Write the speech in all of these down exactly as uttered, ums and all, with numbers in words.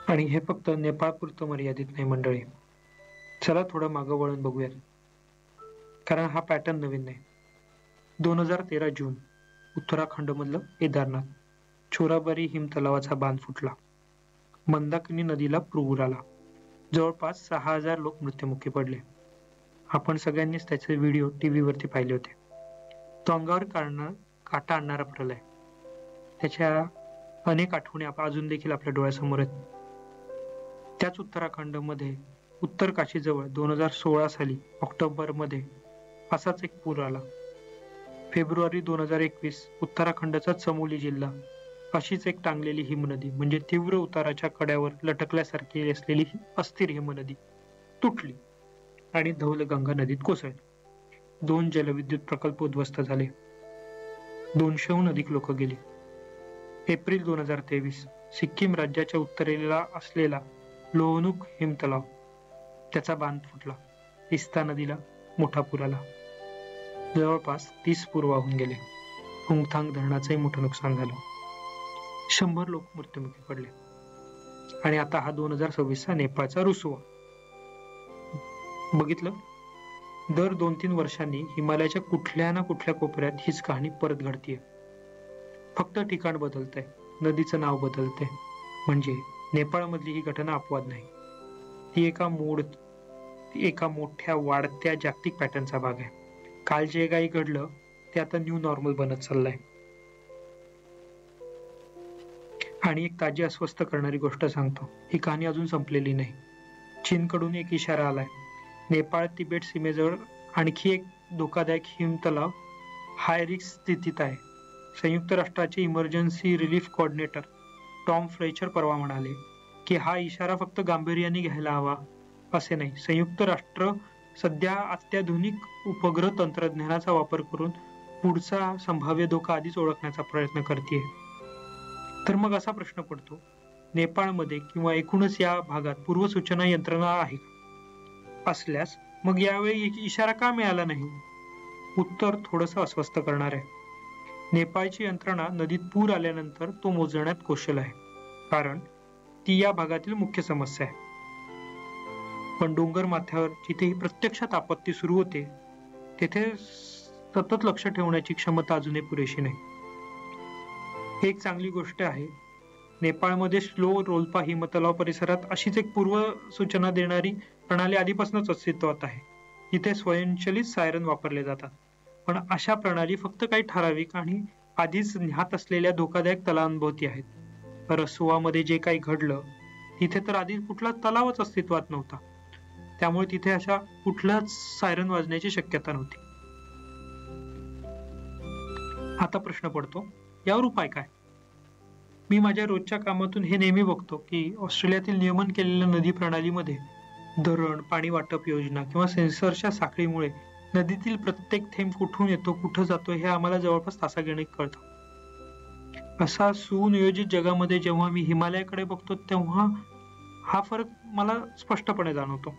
आणि हे फक्त नेपाळपुरतं मर्यादित नाही मंडळी. चला थोडं मागं वळून बघूयात, कारण हा पॅटर्न नवीन नाही. दोन हजार तेरा जून, उत्तराखंडमधलं केदारनाथ, चोराबारी हिमतलावाचा बांध फुटला. मंदाकिनी नदीला पूर आला. जवळपास सहा हजार लोक मृत्युमुखी पडले. आपण सगळ्यांनीच त्याचे व्हिडिओ टीव्हीवरती पाहिले होते. तो अंगावर काढणार काटा आणणारा प्रलय. त्याच्या अनेक आठवणी आपण अजून देखील आपल्या डोळ्यासमोर आहेत. त्याच उत्तराखंडमध्ये उत्तर काशीजवळ दोन हजार सोळा साली ऑक्टोबरमध्ये असाच एक पूर आला. फेब्रुवारी दोन हजार एकवीस उत्तराखंडचा चमोली जिल्हा अशीच एक टांगलेली हिमनदी म्हणजे तीव्र उताराच्या कड्यावर लटकल्यासारखी असलेली अस्थिर हिमनदी तुटली आणि धौलगंगा नदीत कोसळली. दोन जलविद्युत प्रकल्प उद्ध्वस्त झाले. दोनशेहून अधिक लोक गेली. एप्रिल दोन हजार तेवीस सिक्कीम राज्याच्या उत्तरेला असलेला लोहनुक हिमतलाव त्याचा बांध फुटला. तिस्ता नदीला मोठा पूर आला. जवळपास तीस पूर वाहून गेले. हुंगथांग धरणाचंही मोठं नुकसान झालं. शंभर लोक मृत्युमुखी पडले. आणि आता हा दोन हजार सव्वीसचा नेपाळचा रुसवा. बघितलं, दर दोन तीन वर्षांनी हिमालयाच्या कुठल्या ना कुठल्या कोपऱ्यात हीच कहाणी परत घडतीये. फक्त ठिकाण बदलतंय, नदीचं नाव बदलतंय. म्हणजे नेपाळमधली ही घटना अपवाद नाही. ती एका मूड एका मोठ्या वाढत्या जागतिक पॅटर्नचा भाग आहे. काल जे काही घडलं ते आता न्यू नॉर्मल बनत चाललंय. आणि एक ताजी अस्वस्थ करणारी गोष्ट सांगतो, ही कहाणी अजून संपलेली नाही. चीनकडून एक इशारा आलाय. नेपाळ तिबेट सीमेजवळ आणखी एक धोकादायक हिमतलाव हाय रिस्क स्थितीत आहे. संयुक्त राष्ट्राचे emergency relief coordinator Tom Fletcher परवा म्हणाले की हा इशारा फक्त गांभीर्याने घ्यायला हवा असे नाही. संयुक्त राष्ट्र सध्या अत्याधुनिक उपग्रह तंत्रज्ञानाचा वापर करून पुढचा संभाव्य धोका आधीच ओळखण्याचा प्रयत्न करते. तर मग असा प्रश्न पडतो, नेपाळमध्ये किंवा एकूणच या भागात पूर्वसूचना यंत्रणा आहे असल्यास मग यावेळी इशारा का मिळाला नाही? उत्तर थोडंसं अस्वस्थ करणार आहे. नेपाळची यंत्रणा नदीत पूर आल्यानंतर तो मोजण्यात कौशल आहे, कारण ती या भागातील मुख्य समस्या आहे. पण डोंगर माथ्यावर जिथे प्रत्यक्षात आपत्ती सुरू होते तेथे सतत लक्ष ठेवण्याची क्षमता अजूनही पुरेशी नाही. एक चांगली गोष्ट आहे, नेपाळमध्ये स्लो रोल्पा हिमतलाव परिसरात अशीच एक पूर्व सूचना देणारी प्रणाली आधीपासूनच अस्तित्वात आहे. इथे स्वयंचलित सायरन वापरले जातात. पण अशा प्रणाली फक्त काही ठराविक आणि आधीच ज्ञात असलेल्या धोकादायक तलावांभोवती आहेत. रसुवामध्ये जे काही घडलं तिथे तर आधी कुठला तलावच अस्तित्वात नव्हता. त्यामुळे तिथे अशा कुठल्याच सायरन वाजण्याची शक्यता नव्हती. आता प्रश्न पडतो, यावर उपाय काय? मी माझ्या रोजच्या कामातून हे नेहमी बघतो की ऑस्ट्रेलियातील नियमन केलेल्या नदी प्रणालीमध्ये धरण, पाणी वाटप योजना किंवा सेन्सरच्या साखळीमुळे नदीतील प्रत्येक थेंब कुठून येतो, कुठं जातो हे आम्हाला जवळपास तासागणिक कळतं. असा सुनियोजित जगामध्ये जेव्हा मी हिमालयाकडे बघतो तेव्हा हा फरक मला स्पष्टपणे जाणवतो.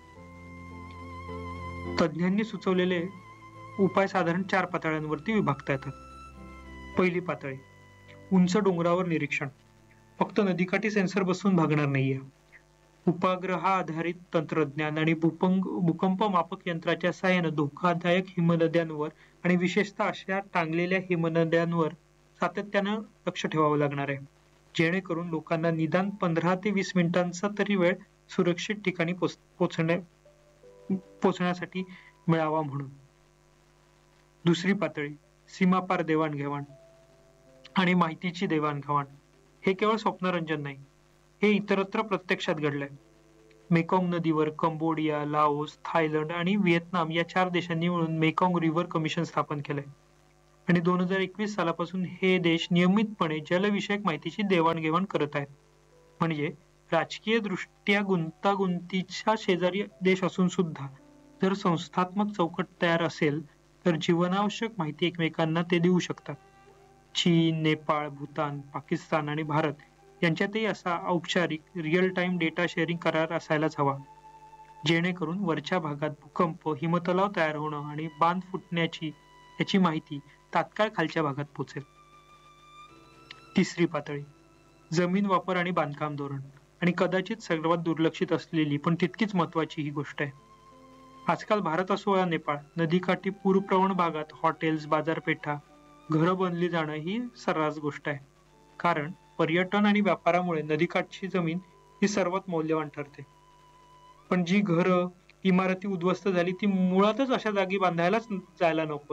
तज्ञांनी सुचवलेले उपाय साधारण चार पातळ्यांवरती विभागता येतात. पहिली पातळी, उंच डोंगरावर निरीक्षण. फक्त नदीकाठी सेन्सर बसून भागणार नाहीये. उपग्रहाधारित तंत्रज्ञान आणि भूपंग भूकंप मापक यंत्राच्या साहाय्याने धोकादायक हिमनद्यांवर आणि विशेषतः अशा टांगलेल्या हिमनद्यांवर सातत्यानं लक्ष ठेवावं लागणार आहे, जेणेकरून लोकांना निदान पंधरा ते वीस मिनिटांचा तरी वेळ सुरक्षित ठिकाणी पोहोचण्या पोहोचण्यासाठी मिळावा म्हणून. दुसरी पातळी, सीमापार देवाणघेवाण आणि माहितीची देवाणघेवाण. हे केवळ स्वप्नरंजन नाही, हे इतरत्र प्रत्यक्षात घडलंय. मेकॉंग नदीवर कंबोडिया, लाओस, थायलंड आणि व्हिएतनाम या चार देशांनी मिळून मेकॉंग रिव्हर कमिशन स्थापन केलंय. आणि दोन हजार एकवीस सालापासून हे देश नियमितपणे जलविषयक माहितीची देवाणघेवाण करत आहेत. म्हणजे राजकीय दृष्ट्या गुंतागुंतीच्या शेजारी देश असून सुद्धा जर संस्थात्मक चौकट तयार असेल तर जीवनावश्यक माहिती एकमेकांना ते देऊ शकतात. चीन, नेपाळ, भूतान, पाकिस्तान आणि भारत यांच्यातही असा औपचारिक रिअल टाइम डेटा शेअरिंग करार असायलाच हवा, जेणेकरून वरच्या भागात भूकंप, हिमतलाव तयार होणं आणि बांध फुटण्याची याची माहिती तात्काळ खालच्या भागात पोहोचेल. तिसरी पातळी, जमीन वापर आणि बांधकाम धोरण. आणि कदाचित सर्वात दुर्लक्षित असलेली पण तितकीच महत्वाची ही गोष्ट आहे. आजकाल भारत असो या नेपाळ, नदीकाठी पूरप्रवण भागात हॉटेल्स, बाजारपेठा, घरं बनली जाणं ही सर्रास गोष्ट आहे. कारण पर्यटन आणि व्यापारामुळे नदीकाठची जमीन ही सर्वात मौल्यवान ठरते. पण जी घरं, इमारती उद्ध्वस्त झाली ती मुळातच अशा जागी बांधायलाच जायला नकोत.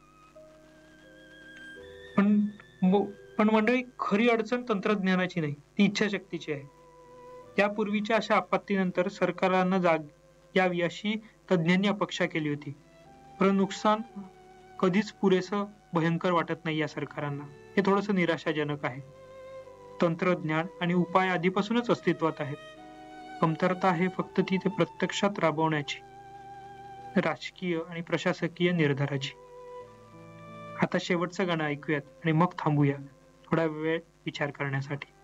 पण पण मंडळी, खरी अडचण तंत्रज्ञानाची नाही, ती इच्छाशक्तीची आहे. त्यापूर्वीच्या अशा आपत्तीनंतर सरकारांना जाग यावी अशी तज्ज्ञांनी अपेक्षा केली होती. पण नुकसान कधीच पुरेसं भयंकर वाटत नाही या सरकारांना. हे थोडंसं निराशाजनक आहे. तंत्रज्ञान आणि उपाय आधीपासूनच अस्तित्वात आहेत. कमतरता आहे फक्त ती ते प्रत्यक्षात राबवण्याची, राजकीय आणि प्रशासकीय निर्धाराची. आता शेवटचं गाणं ऐकूयात आणि मग थांबूया थोडा वेळ विचार करण्यासाठी.